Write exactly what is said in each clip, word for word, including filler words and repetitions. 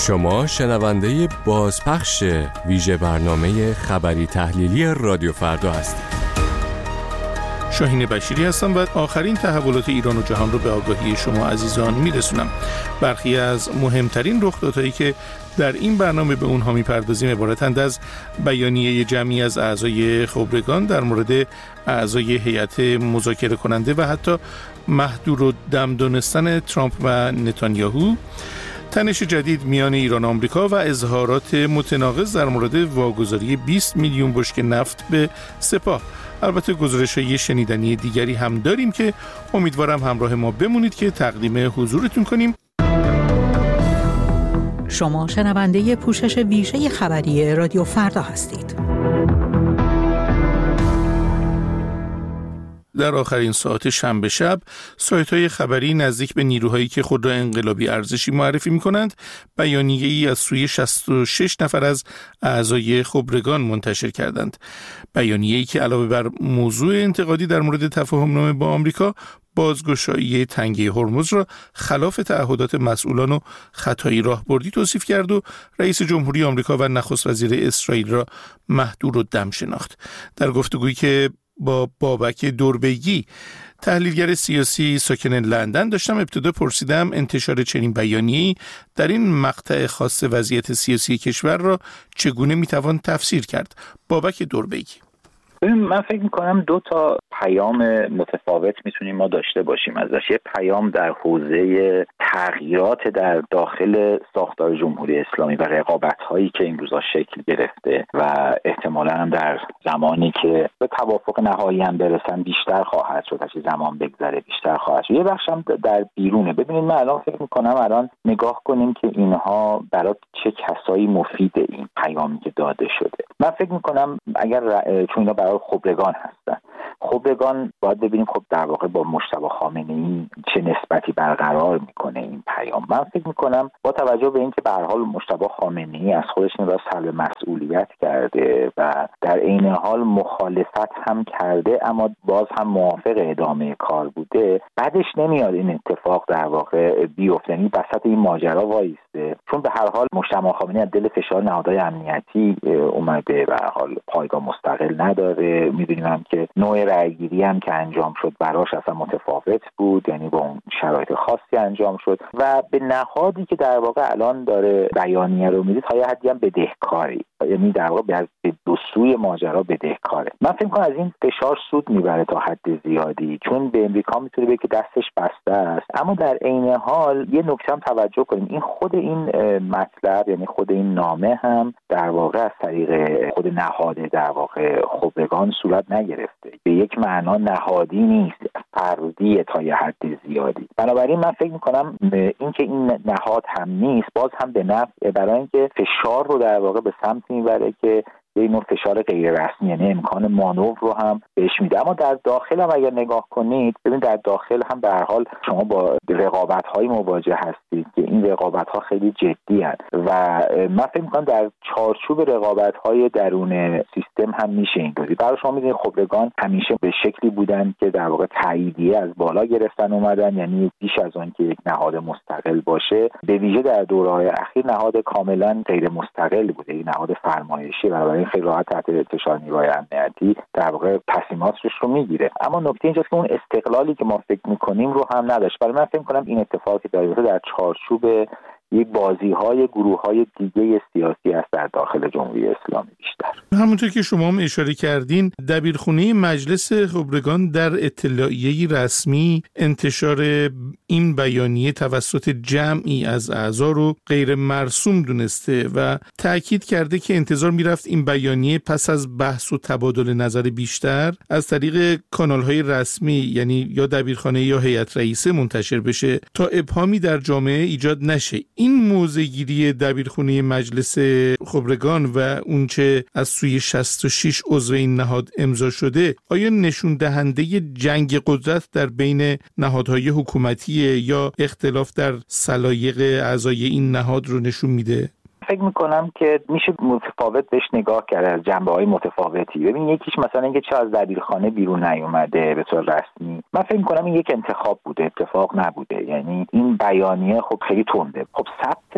شما شنونده بازپخش ویژه برنامه خبری تحلیلی رادیو فردا هستید. شاهین بشیری هستم و آخرین تحولات ایران و جهان رو به آگاهی شما عزیزان میرسونم. برخی از مهمترین رخدادهایی که در این برنامه به اونها میپردازیم عبارتند از بیانیه جمعی از اعضای خبرگان در مورد اعضای هیئت مذاکره کننده و حتی محدود و دم دانستن ترامپ و نتانیاهو، تنش جدید میان ایران و آمریکا و اظهارات متناقض در مورد واگذاری بیست میلیون بشکه نفت به سپاه. البته گزارش‌های شنیدنی دیگری هم داریم که امیدوارم همراه ما بمونید که تقدیم حضورتون کنیم. شما شنونده پوشش ویژه خبری رادیو فردا هستید. در آخرین ساعت شنبه شب، سایت‌های خبری نزدیک به نیروهایی که خود را انقلابی ارزشی معرفی می‌کنند، بیانیه‌ای از سوی شصت و شش نفر از اعضای خبرگان منتشر کردند. بیانیه‌ای که علاوه بر موضوع انتقادی در مورد تفاهم‌نامه با آمریکا، بازگشایی تنگه هرمز را خلاف تعهدات مسئولان و خطایی راهبردی توصیف کرد و رئیس جمهوری آمریکا و نخست وزیر اسرائیل را مهدور و دم شناخت. در گفتگویی که با بابک دوربیگی، تحلیلگر سیاسی ساکن لندن، داشتم، ابتدا پرسیدم انتشار چنین بیانیه‌ای در این مقطع خاص وضعیت سیاسی کشور را چگونه میتوان تفسیر کرد. بابک دوربیگی: من فکر میکنم دو تا پیام متفاوت میتونیم ما داشته باشیم ازش. یه پیام در حوزه تغییرات در داخل ساختار جمهوری اسلامی و رقابت‌هایی که این روزا شکل گرفته و احتمالاً هم در زمانی که به توافق نهایی هم برسن بیشتر خواهد شد، هرچی زمان بگذره بیشتر خواهد شد. یه بخش هم در بیرونه. ببینید، من الان فکر میکنم الان نگاه کنیم که اینها برای چه کسایی مفیده این پیامی که داده شده. من فکر میکنم اگر چون اینا برای خبرگان هستن، خبرگان باید ببینیم خب در واقع با مجتبی خامنه‌ای چه نسبتی برقرار میکنه این پیام. من فکر میکنم با توجه به اینکه به هر حال مجتبی خامنه‌ای از خودش نوبت سلب مسئولیت کرده و در عین حال مخالفت هم کرده اما باز هم موافق ادامه کار بوده، بعدش نمیاد این اتفاق در واقع بیفته، یعنی وسط این ماجرا وایسته، چون به هر حال مجتبی خامنه‌ای از دل فشار نهادهای امنیتی اومده، به هر حال پایگاه مستقل نداره. میدونیم هم که نوع رأیگیری هم که انجام شد براش اصلا متفاوت بود، یعنی با اون شرایط خاصی انجام شد و به نهادی که در واقع الان داره بیانیه رو میدید تا یه حدی هم بدهکاری، یعنی در واقع به دو سوی ماجرا بدهکاره. من فکر می‌کنم از این فشار سود میبره تا حد زیادی، چون به امریکا میتونه بگه که دستش بسته است، اما در عین حال یه نکته هم توجه کنیم، این خود این مطلب، یعنی خود این نامه هم در واقع از طریق خود نهاد در واقع خبرگان صورت نگرفته، به یک معنا نهادی نیست، فردیه تا یه حد زیادی. بنابراین من فکر میکنم اینکه این نهاد هم نیست باز هم به نفع، برای اینکه فشار رو در واقع به سمت میبره که یه نوع فشار غیر رسمی، یعنی امکان مانور رو هم بهش میده. اما در داخل هم اگر نگاه کنید، ببین در داخل هم به هر حال شما با رقابت‌های مواجه هستید که این رقابت‌ها خیلی جدی هست و من فکر می‌کنم در چارچوب رقابت‌های درون سیستم هم میشه اینطوری. برای شما می‌دونید خبرگان همیشه به شکلی بودن که در واقع تاییدیه از بالا گرفتن اومدن، یعنی بیش از آن که یک نهاد مستقل باشه، به ویژه در دوره‌های اخیر نهاد کاملا غیر مستقل بوده، یک نهاد فرمایشی و خیلی راحت تحت فشار نیروهای امنیتی در واقع تصمیماتش رو میگیره. اما نکته اینجاست که اون استقلالی که ما فکر میکنیم رو هم نداشت. برای من فکر میکنم این اتفاقی در در چارچوب یک بازی‌های گروه‌های دیگه سیاسی است در داخل جمهوری اسلامی بیشتر. همونطور که شما هم اشاره کردین، دبیرخونه مجلس خبرگان در اطلاعیه‌ای رسمی انتشار این بیانیه توسط جمعی از اعضا رو غیر مرسوم دونسته و تأکید کرده که انتظار میرفت این بیانیه پس از بحث و تبادل نظر بیشتر از طریق کانال‌های رسمی، یعنی یا دبیرخانه یا هیئت رئیسه منتشر بشه تا ابهامی در جامعه ایجاد نشه. این موضع‌گیری دبیرخونه مجلس خبرگان و اونچه از سوی شصت و شش عضو این نهاد امضا شده، آیا نشون دهنده جنگ قدرت در بین نهادهای حکومتی یا اختلاف در سلایق اعضای این نهاد رو نشون میده؟ فکر میکنم که میشه متفاوت بهش نگاه کرد از جنبه‌های متفاوتی. ببین، یکیش مثلا اینکه چه از دبیرخانه بیرون نیومده به طور رسمی، من فکر میکنم این یک انتخاب بوده، اتفاق نبوده. یعنی این بیانیه خب خیلی تنده. خب ثبت رسمی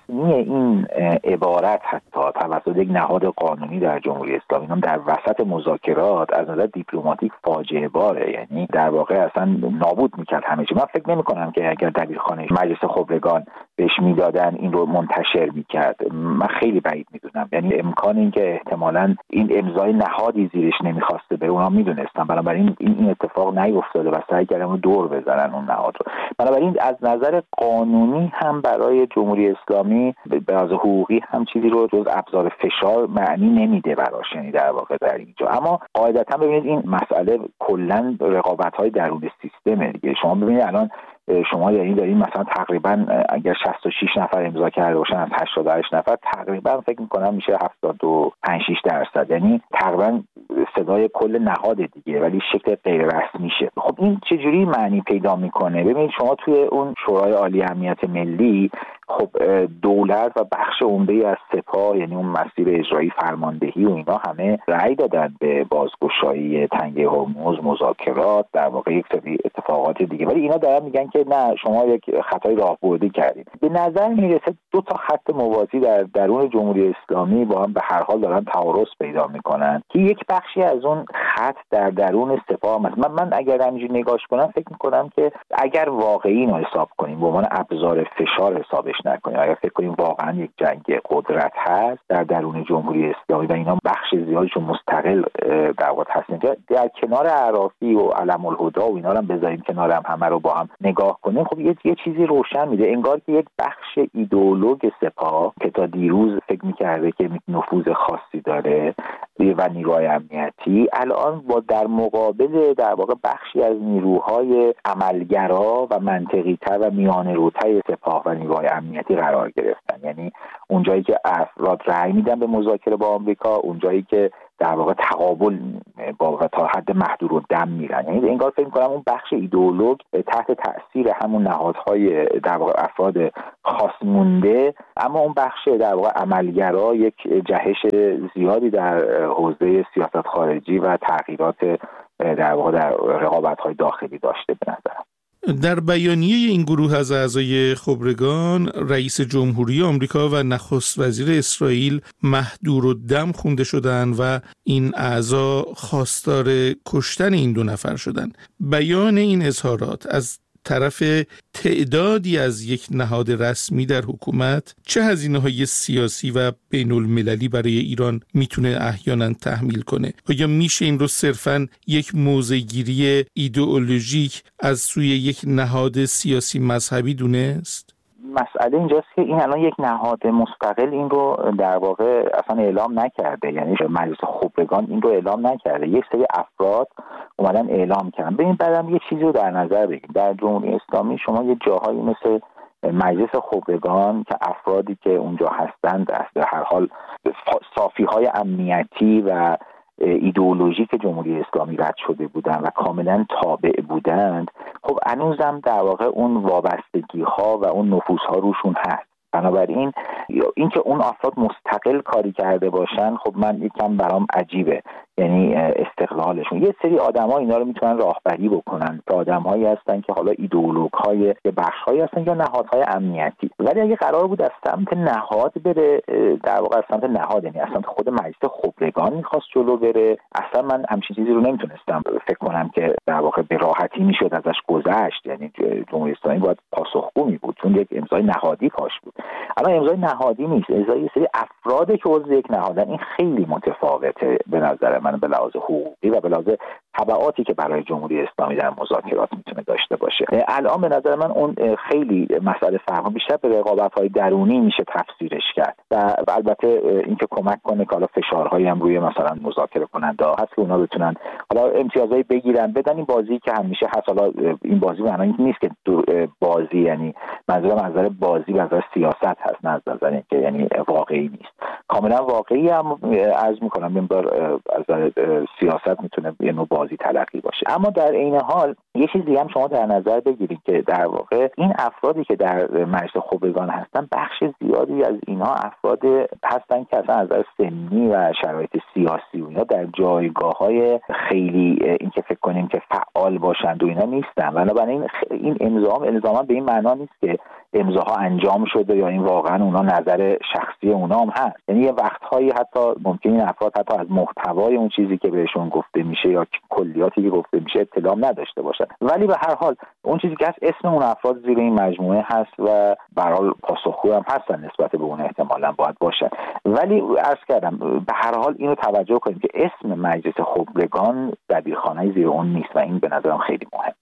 رسمی این عبارت حتی توسط یک نهاد قانونی در جمهوری اسلامی هم در وسط مذاکرات از نظر دیپلماتیک فاجعه باره، یعنی در واقع اصلا نابود میکرد همه چی. من فکر نمی کنم که اگر دبیرخانه مجلس خبرگان بهش میدادن این رو منتشر میکرد. من خیلی بعید میدونم، یعنی امکان این که احتمالاً این امضای نهادی زیرش نمیخواسته بره اونها میدونستن، بنابراین این اتفاق نیفتاده و سعی کردن رو دور بزنن اون نهاد رو. بنابراین از نظر قانونی هم برای جمهوری اسلامی به لحاظ حقوقی هم چیزی رو جز ابزار فشار معنی نمیده براش، یعنی در واقع در اینجا. اما قاعدتا ببینید این مسئله کلا رقابت‌های درون سیستمه دیگه. شما ببینید الان شما یعنی دارین مثلا تقریبا اگر شصت و شش نفر امضا کرده باشن از هشتاد و هشت نفر، تقریبا فکر می‌کنم میشه هفتاد و پنج شش درصد، یعنی تقریبا صدای کل نهاد دیگه، ولی شکل غیر رسمی شه. خب این چجوری معنی پیدا میکنه؟ ببینید شما توی اون شورای عالی امنیت ملی خب دولت و بخش عمده از سپاه، یعنی اون مسیر اجرایی فرماندهی و اینا همه رأی دادن به بازگشایی تنگه هرمز، مذاکرات، در واقع یک سری اتفاقات دیگه، ولی اینا دارن میگن که نه شما یک خطای راهبردی کردید. به نظر میرسه دو تا خط موازی در درون جمهوری اسلامی با هم به هر حال دارن تعارض پیدا میکنن که یک بخشی از اون خط در درون سپاه من من اگر همینجوری نگاش کنم فکر میکنم که اگر واقعی اینو حساب کنیم به عنوان ابزار فشار حسابش نکنیم، اگر فکر کنیم واقعا یک جنگ قدرت هست در درون جمهوری اسلامی و اینا بخش زیادشون مستقل در واقع هستن، در کنار عرافی و علم الهدی و اینا رو هم بذاریم کنار هم همه رو با هم نگاه کنیم، خب یه, یه چیزی روشن میده. انگار که یک بخش ایدئولوژی سپاه که تا دیروز فکر میکرده که نفوذ خاصی داره و نیروهای امنیتی، الان با در مقابل در واقع بخشی از نیروهای عملگرا و منطقی‌تر و میانه‌روتر سپاه و نیروهای امنیتی قرار گرفتن. یعنی اونجایی که افراد رأی میدن به مذاکره با آمریکا، اونجایی که در واقع تقابل با تا حد محدودالدم میرن. یعنی انگار فکر می‌کنم اون بخش ایدئولوژ تحت تأثیر همون نهادهای در واقع افراد خاص مونده، اما اون بخش در واقع عملگرا یک جهش زیادی در حوزه سیاست خارجی و تغییرات در واقع در رقابت‌های داخلی داشته به نظرم. در بیانیه این گروه از اعضای خبرگان، رئیس جمهوری آمریکا و نخست وزیر اسرائیل مهدورالدم خونده شدند و این اعضا خواستار کشتن این دو نفر شدند. بیان این اظهارات از طرف تعدادی از یک نهاد رسمی در حکومت چه هزینه‌های سیاسی و بین المللی برای ایران میتونه احیانا تحمیل کنه؟ آیا میشه این رو صرفاً یک موضع‌گیری ایدئولوژیک از سوی یک نهاد سیاسی مذهبی دونست؟ مسئله اینجاست که این الان یک نهاد مستقل این رو در واقع اصلا اعلام نکرده، یعنی مجلس خبرگان این رو اعلام نکرده، یک سری افراد اومدن اعلام کردن. ببین بعدم یه چیزی رو در نظر بگیرید، در جمهوری اسلامی شما یه جاهایی مثل مجلس خبرگان که افرادی که اونجا هستند در هر حال صافی‌های امنیتی و ایدئولوژیک جمهوری اسلامی رد شده بودند و کاملا تابع بودند، خب هنوزم در واقع اون وابستگی ها و اون نفوذ ها روشون هست. بنابراین اینکه اون افراد مستقل کاری کرده باشن خب من یکم برام عجیبه، یعنی استقلالشون. یه سری آدم‌ها اینا رو میتونن راهبری بکنن که آدم‌هایی هستن که حالا ایدئولوژهای یه بخش‌هایی هستن یا نهادهای امنیتی، ولی اگه قرار بود از سمت نهاد بره، در واقع از سمت نهاد، یعنی از سمت خود مجلس خبرگان می‌خواست جلو بره، اصلا من همچین چیزی رو نمیتونستم فکر کنم که در واقع به راحتی میشد ازش گذشت. یعنی جمهوری اسلامی باید پاسخگو می بود چون یک امضای نهادی کاش بود. الان امضای نهادی نیست، امضای یه سری افرادی که عضو یک نهادن. این خیلی متفاوته به نظر من به لحاظ حقوقی و به لحاظ تبعاتی که برای جمهوری اسلامی در مذاکرات میتونه داشته باشه. الان به نظر من اون خیلی مسئله فرق بیشتر به رقابت‌های درونی میشه تفسیرش کرد و البته اینکه کمک کنه که حالا فشارهایی هم روی مثلا مذاکره کننده هست که اونا بتونن حالا امتیازایی بگیرن بدن. این بازی که همیشه هست، حالا این بازی معنی نیست که بازی، یعنی منظورم از نظر بازی و از نظر سیاست هست، نه از نظر اینکه یعنی واقعی نیست. کاملا واقعی هم عرض می‌کنم مقدار از نظر سیاست میتونه یه نوع بازی تلقی باشه. اما در عین حال یه چیزی هم شما در نظر بگیرید که در واقع این افرادی که در مجلس خبرگان هستن، بخش زیادی از اینها افراد هستن که اصلا از نظر سنی و شرایط سیاسی و اینا در جایگاه‌های خیلی این که فکر کنیم که فعال باشند و اینا نیستن. بنابراین این امضا الزاما به این معنا نیست که امضاها انجام شده یا این واقعا اونا نظر شخصی اونا هم هست. یعنی یه وقت‌هایی حتی ممکن این افراد حتی از محتوای اون چیزی که بهشون گفته میشه یا کلیاتی که گفته میشه اطلاع نداشته باشن، ولی به هر حال اون چیزی که هست اسم اون افراد زیر این مجموعه هست و به هر حال پاسخگو هم هستن نسبت به اون، احتمالاً باید باشن. ولی عرض کردم به هر حال اینو توجه کنیم که اسم مجلس خبرگان دبیرخانه زیر اون نیست و این به نظرم خیلی مهمه.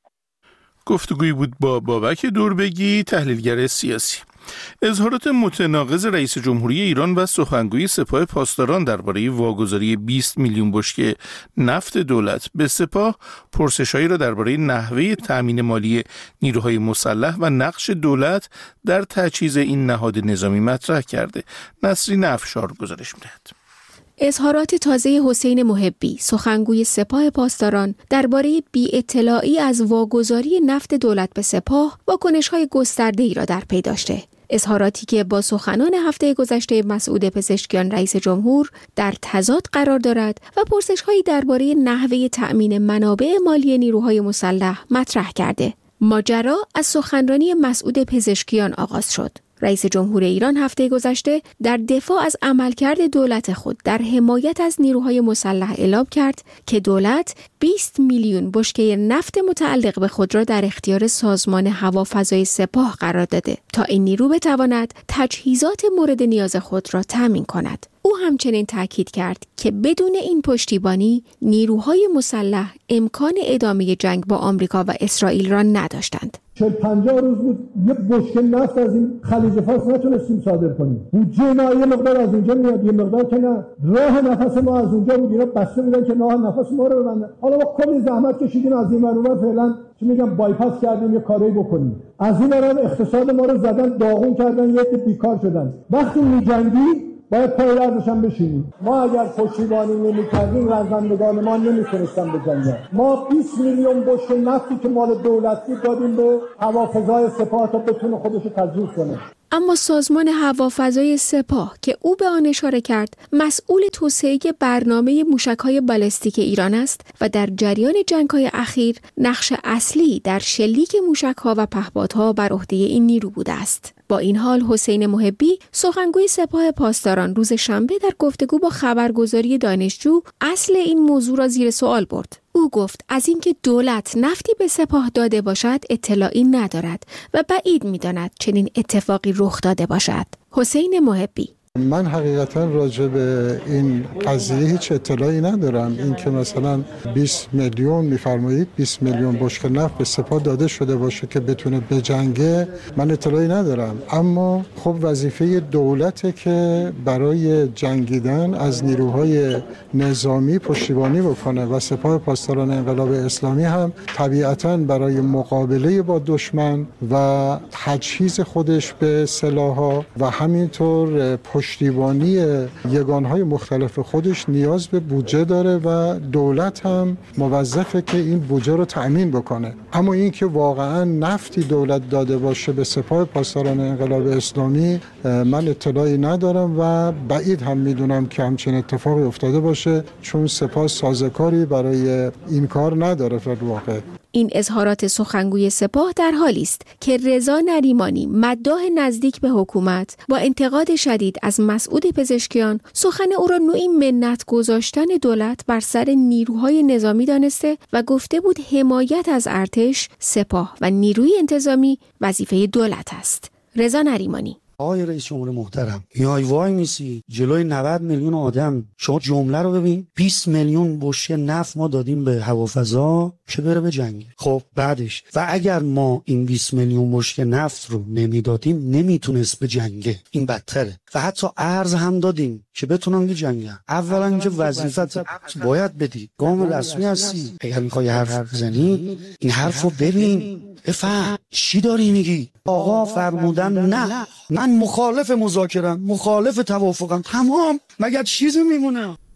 گفتگویی بود با بابک دوربگی، تحلیلگر سیاسی. اظهارات متناقض رئیس جمهوری ایران و سخنگوی سپاه پاسداران درباره واگذاری بیست میلیون بشکه نفت دولت به سپاه، پرسش‌هایی را درباره نحوه تأمین مالی نیروهای مسلح و نقش دولت در تجهیز این نهاد نظامی مطرح کرده. نسرین افشار گزارش می‌دهد. اظهارات تازه حسین محبی، سخنگوی سپاه پاسداران درباره بی‌اطلاعی از واگذاری نفت دولت به سپاه، واکنش‌های گسترده‌ای را در پی داشته. اظهاراتی که با سخنان هفته گذشته مسعود پزشکیان رئیس جمهور در تضاد قرار دارد و پرسش‌هایی درباره نحوه تأمین منابع مالی نیروهای مسلح مطرح کرده. ماجرا از سخنرانی مسعود پزشکیان آغاز شد. رئیس جمهور ایران هفته گذشته در دفاع از عملکرد دولت خود در حمایت از نیروهای مسلح اعلام کرد که دولت بیست میلیون بشکه نفت متعلق به خود را در اختیار سازمان هوافضای سپاه قرار داده تا این نیرو بتواند تجهیزات مورد نیاز خود را تامین کند. او همچنین تاکید کرد که بدون این پشتیبانی نیروهای مسلح امکان ادامه جنگ با آمریکا و اسرائیل را نداشتند. چهل پنجاه روز بود یه بشکه نفت از این خلیج فارس نتونستیم صادر کنیم. بودجه ما یه مقدار از اینجا میاد، یه مقدار که نه. راه نفس ما از اونجا بود، اینا بسته بودن که راه نفس ما رو ببندن. حالا ما کلی زحمت کشیدیم از این ور فعلا چی میگم بایپاس کردیم، یه کاری بکنیم. از این ور اقتصاد ما رو زدن داغون کردن، یه عده بیکار شدن. وقتی می‌جنگی باید پای لرزش هم بشینیم. ما اگر پشتیبانی نمی‌کردیم رزمندگان ما نمی‌تونستن بجنگن. ما بیست میلیون بشکه نفتی که مال دولتی دادیم به هوافضای سپاه تا بتونه خودش رو تجهیز کنه. اما سازمان هوافضای سپاه که او به آن اشاره کرد، مسئول توسعه برنامه موشک‌های بالستیک ایران است و در جریان جنگ‌های اخیر نقش اصلی در شلیک موشک‌ها و پهپادها بر عهده این نیرو بوده است. با این حال حسین محبی، سخنگوی سپاه پاسداران، روز شنبه در گفتگو با خبرگزاری دانشجو اصل این موضوع را زیر سوال برد. او گفت از اینکه دولت نفتی به سپاه داده باشد اطلاعی ندارد و بعید می‌داند چنین اتفاقی رخ داده باشد. حسین محبی: من حقیقتا راجع به این قضیه هیچ اطلاعی ندارم. این که مثلا بیست میلیون میفرمایید بیست میلیون بشکه نفت به سپاه داده شده باشه که بتونه بجنگه، من اطلاعی ندارم. اما خب وظیفه دولته که برای جنگیدن از نیروهای نظامی پشتیبانی بکنه و سپاه پاسداران انقلاب اسلامی هم طبیعتا برای مقابله با دشمن و تجهیز خودش به سلاح‌ها و همینطور پشتیبانی یگانهای مختلف خودش نیاز به بودجه داره و دولت هم موظفه که این بودجه رو تأمین بکنه. اما این که واقعا نفتی دولت داده باشه به سپاه پاسداران انقلاب اسلامی من اطلاعی ندارم و بعید هم میدونم که همچین اتفاقی افتاده باشه، چون سپاه سازوکاری برای این کار نداره در واقع. این اظهارات سخنگوی سپاه در حالی است که رضا نریمانی، مداح نزدیک به حکومت، با انتقاد شدید از مسعود پزشکیان سخن او را نوعی منت گذاشتن دولت بر سر نیروهای نظامی دانسته و گفته بود حمایت از ارتش، سپاه و نیروی انتظامی وظیفه دولت است. رضا نریمانی: آقای رئیس جمهور محترم، میای وای میسی جلوی نود میلیون آدم، شما جمله رو ببین، بیست میلیون بشکه نفت ما دادیم به هوافضا که بره به جنگ. خب بعدش و اگر ما این بیست میلیون بشکه نفت رو نمیدادیم نمیتونست به جنگه، این بدتره. و حتی ارز هم دادیم که بتونن به جنگن. اولا که وظیفت باید بدی، گام رسمی هستی، اگر میخوای حرف بزنی این حرفو ببین، بفهم چی داری میگی. آقا فرمودن نه، من مخالف مذاکرم، مخالف توافقم، تمام، مگر چیزی میمونه؟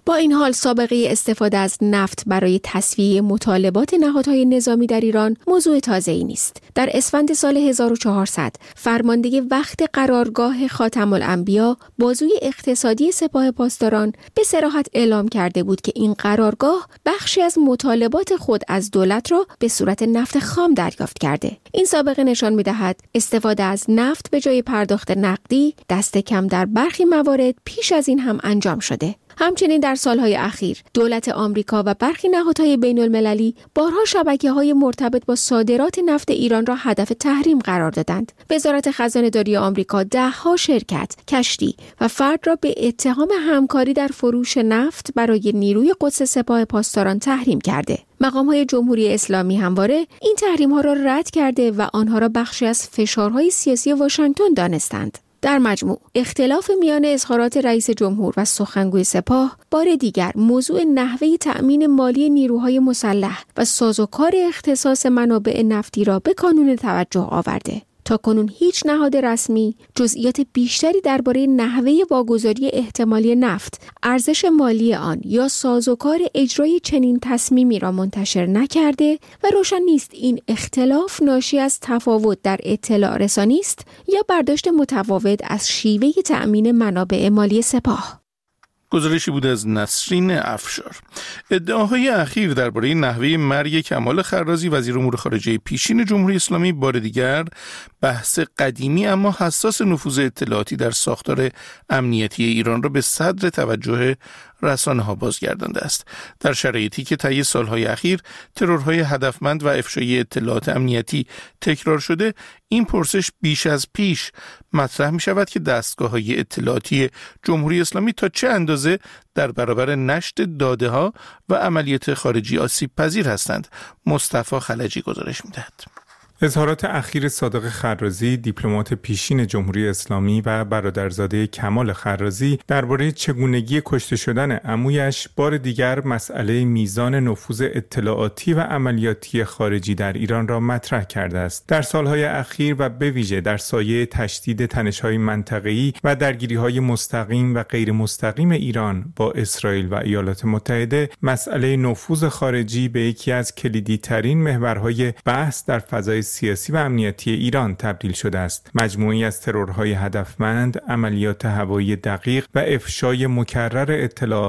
با این حال سابقه استفاده از نفت برای تسویه مطالبات نهادهای نظامی در ایران موضوع تازه‌ای نیست. در اسفند سال هزار و چهارصد فرمانده وقت قرارگاه خاتم الانبیا بازوی اقتصادی سپاه پاسداران به صراحت اعلام کرده بود که این قرارگاه بخشی از مطالبات خود از دولت را به صورت نفت خام دریافت کرده. این سابقه نشان می‌دهد استفاده از نفت به جای پرداخت نقدی دست کم در برخی موارد پیش از این هم انجام شده. همچنین در سالهای اخیر دولت آمریکا و برخی نهادهای بین المللی بارها شبکه‌های مرتبط با صادرات نفت ایران را هدف تحریم قرار دادند. وزارت خزانه‌داری آمریکا ده‌ها شرکت، کشتی و فرد را به اتهام همکاری در فروش نفت برای نیروی قدس سپاه پاسداران تحریم کرده. مقام‌های جمهوری اسلامی همواره این تحریم‌ها را رد کرده و آنها را بخشی از فشارهای سیاسی واشنگتن دانستند. در مجموع اختلاف میان اظهارات رئیس جمهور و سخنگوی سپاه بار دیگر موضوع نحوه تأمین مالی نیروهای مسلح و سازوکار اختصاص منابع نفتی را به کانون توجه آورده. تا کنون هیچ نهاد رسمی جزئیات بیشتری درباره نحوه واگذاری احتمالی نفت، ارزش مالی آن یا سازوکار اجرای چنین تصمیمی را منتشر نکرده و روشن نیست این اختلاف ناشی از تفاوت در اطلاع رسانی است یا برداشت متفاوت از شیوه تأمین منابع مالی سپاه. گزارشی بود از نسرین افشار. ادعاهای اخیر درباره نحوه مرگ کمال خرازی وزیر امور خارجه پیشین جمهوری اسلامی بار دیگر بحث قدیمی اما حساس نفوذ اطلاعاتی در ساختار امنیتی ایران را به صدر توجه رسانه‌ها بازگردانده است. در شرایطی که طی سالهای اخیر ترورهای هدفمند و افشای اطلاعات امنیتی تکرار شده، این پرسش بیش از پیش مطرح می شود که دستگاه‌های اطلاعاتی جمهوری اسلامی تا چه اندازه در برابر نشر داده‌ها و عملیات خارجی آسیب پذیر هستند. مصطفی خلجی گزارش می‌دهد. اظهارات اخیر صادق خرازی، دیپلمات پیشین جمهوری اسلامی و برادرزاده کمال خرازی درباره چگونگی کشته شدن عمویش بار دیگر مسئله میزان نفوذ اطلاعاتی و عملیاتی خارجی در ایران را مطرح کرده است. در سالهای اخیر و به ویژه در سایه تشدید تنش‌های منطقه‌ای و درگیری‌های مستقیم و غیر مستقیم ایران با اسرائیل و ایالات متحده، مسئله نفوذ خارجی به یکی از کلیدی‌ترین محورهای بحث در فضای سیاسی و امنیتی ایران تبدیل شده است. مجموعی از ترورهای هدفمند، عملیات هوایی دقیق و افشای مکرر اطلاعات